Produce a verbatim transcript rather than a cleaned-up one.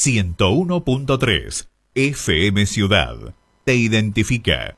ciento uno punto tres F M Ciudad. Te identifica.